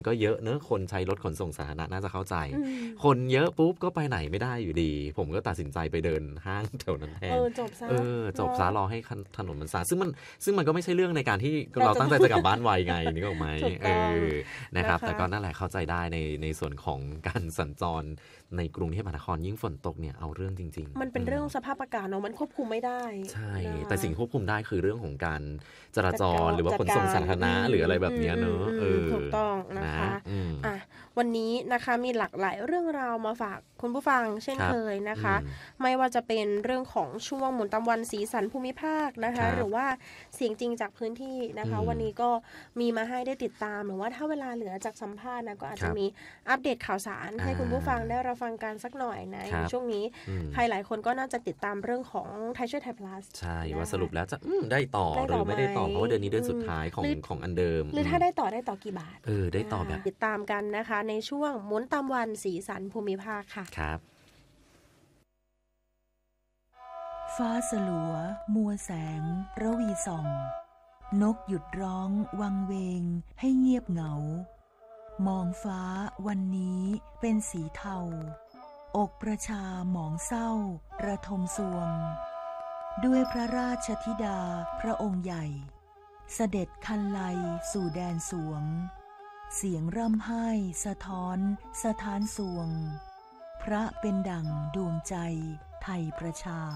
ก็เยอะเนอะคนใช้รถขนส่งสาธารณะน่าจะเข้าใจคนเยอะปุ๊บก็ไปไหนไม่ได้อยู่ดีผมก็ตัดสินใจไปเดินห้างแถวนั้นแทนจบซะจบซะรอให้ถนนมันซาซึ่งมันก็ไม่ใช่เรื่องในการที่เราตั้งใจจะกลับบ้านไวไงนึกออกไหมนะครับแต่ก็นั่นแหละเข้าใจได้ในส่วนของการสัญจรในกรุงเทพมหานครยิ่งฝนตกเนี่ยเอาเรื่องจริงๆมันเป็นเรื่องสภาพอากาศเนาะมันควบคุมไม่ได้ใช่แต่สิ่งควบคุมได้คือเรื่องของการจราจรหรือว่าขนส่งสาธารณะหรืออะไรแบบนี้เนอะถูกต้องนะคะวันนี้นะคะมีหลากหลายเรื่องราวมาฝากคุณผู้ฟังเช่นเคยนะคะไม่ว่าจะเป็นเรื่องของช่วงหมุนตามวันสีสันภูมิภาคนะคะหรือว่าเสียงจริงจากพื้นที่นะคะวันนี้ก็มีมาให้ได้ติดตามหรือว่าถ้าเวลาเหลือจากสัมภาษณ์นะก็อาจจะมีอัปเดตข่าวสารให้คุณผู้ฟังได้รับฟังกันสักหน่อยนะในช่วงนี้ใครหลายคนก็น่าจะติดตามเรื่องของไทยช่วยไทย plus ใช่ว่าสรุปแล้วจะได้ต่อหรือไม่ได้ต่อเพราะว่าเดือนนี้เดือนสุดท้ายของอันเดิมหรือถ้าได้ต่อกี่บาทได้ต่อแบบติดตามกันนะคะในช่วงหมุนตามวันสีสันภูมิภาคค่ะครับฟ้าสลัวมัวแสงระวีส่องนกหยุดร้องวังเวงให้เงียบเหงามองฟ้าวันนี้เป็นสีเทาอกประชาหมองเศร้าระทมสวงด้วยพระราชธิดาพระองค์ใหญ่เสด็จคันไลสู่แดนสวงเสียงร่ำไห้สะท้อนสถานสวงพระเป็นดั่งดวงใจไทยประชา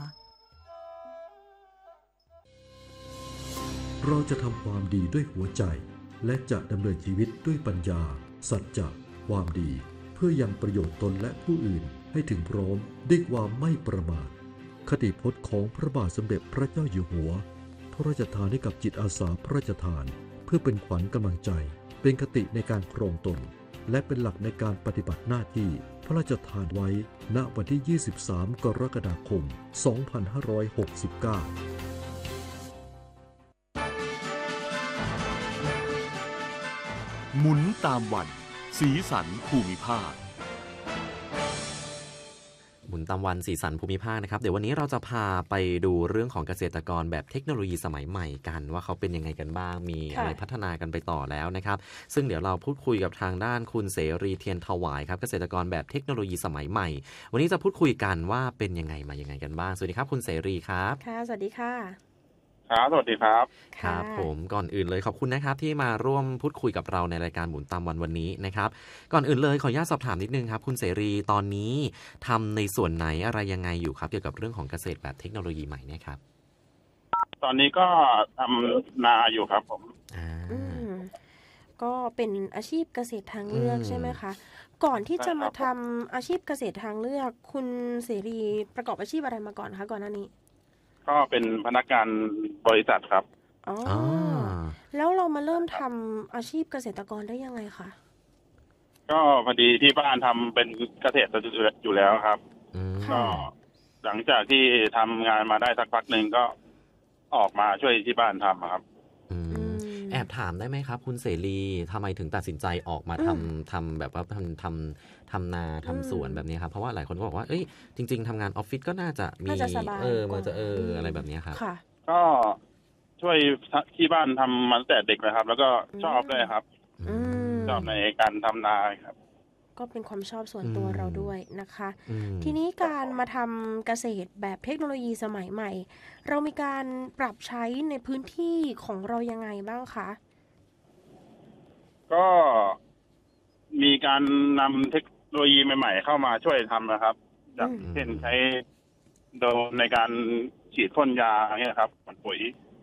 เราจะทำความดีด้วยหัวใจและจะดำเนินชีวิตด้วยปัญญาสัจจะความดีเพื่อยังประโยชน์ตนและผู้อื่นให้ถึงพร้อมด้วยความไม่ประมาทคติพจน์ของพระบาทสมเด็จพระเจ้าอยู่หัวพระราชทานให้กับจิตอาสาพระราชทานเพื่อเป็นขวัญกำลังใจเป็นคติในการครองตนและเป็นหลักในการปฏิบัติหน้าที่พระราชทานไว้ณวันที่ 23 กรกฎาคม 2569 หมุนตามวันสีสันภูมิภาคหมุนตามวันสีสันภูมิภาคนะครับเดี๋ยววันนี้เราจะพาไปดูเรื่องของเกษตรกรแบบเทคโนโลยีสมัยใหม่กันว่าเขาเป็นยังไงกันบ้างมีอะไรพัฒนากันไปต่อแล้วนะครับซึ่งเดี๋ยวเราพูดคุยกับทางด้านคุณเสรีเทียนถวายครับเกษตรกรแบบเทคโนโลยีสมัยใหม่วันนี้จะพูดคุยกันว่าเป็นยังไงมายังไงกันบ้างสวัสดีครับคุณเสรีครับค่ะสวัสดีค่ะครับสวัสดีครับครับผมก่อนอื่นเลยขอบคุณนะครับที่มาร่วมพูดคุยกับเราในรายการหมุนตามวันนี้นะครับก่อนอื่นเลยขออนุญาตสอบถามนิดนึงครับคุณเสรีตอนนี้ทำในส่วนไหนอะไรยังไงอยู่ครับเกี่ยวกับเรื่องของเกษตรแบบเทคโนโลยีใหม่เนี่ยครับตอนนี้ก็ทำนาอยู่ครับผมก็เป็นอาชีพเกษตรทางเลือกใช่ไหมคะก่อนที่จะมาทำอาชีพเกษตรทางเลือกคุณเสรีประกอบอาชีพอะไรมาก่อนคะก่อนหน้านี้ก็เป็นพนักงานบริษัทครับอ๋อแล้วเรามาเริ่มทำอาชีพเกษตรกรได้ยังไงคะก็พอดีที่บ้านทำเป็นเกษตรอยู่แล้วครับก็หลังจากที่ทำงานมาได้สักพักหนึ่งก็ออกมาช่วยที่บ้านทำครับแอบถามได้ไหมครับคุณเสรีทำไมถึงตัดสินใจออกมาทำแบบว่าทำนาทำสวนแบบนี้ครับเพราะว่าหลายคนก็บอกว่าเอ้ยจริงๆทำงานออฟฟิศก็น่าจะมีมันจะอะไรแบบนี้ครับก็ช่วยที่บ้านทำมาตั้งแต่เด็กนะครับแล้วก็ชอบด้วยครับชอบในการทำนาครับก็เป็นความชอบส่วนตัวเราด้วยนะคะทีนี้การมาทำเกษตรแบบเทคโนโลยีสมัยใหม่เรามีการปรับใช้ในพื้นที่ของเรายังไงบ้างคะก็มีการนำเทคโนโลยีใหม่ๆเข้ามาช่วยทำนะครับอย่างเช่นใช้โดรนในการฉีดพ่นยาเนี่ยครับปุ๋ย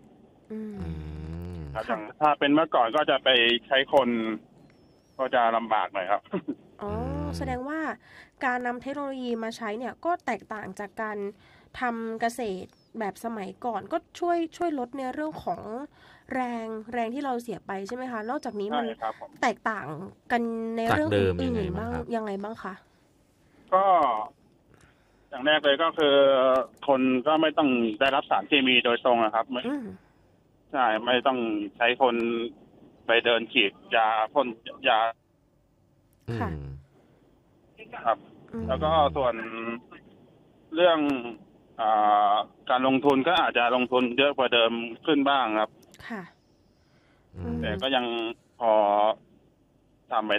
ถ้าเป็นเมื่อก่อนก็จะไปใช้คนก็จะลำบากหน่อยครับอ๋อแสดงว่าการนำเทคโนโลยีมาใช้เนี่ยก็แตกต่างจากการทำเกษตรแบบสมัยก่อนก็ช่วยลดในเรื่องของแรงที่เราเสียไปใช่ไหมคะนอกจากนี้มันแตกต่างกันในเรื่องอื่นบ้างยังไงบ้างคะก็อย่างแรกเลยก็คือคนก็ไม่ต้องได้รับสารเคมีโดยตรงนะครับใช่ไม่ต้องใช้คนไปเดินฉีดยาพ่นยาครับแล้วก็ส่วนเรื่องการลงทุนก็อาจจะลงทุนเยอะกว่าเดิมขึ้นบ้างครับค่ะแต่ก็ยังพอทำไป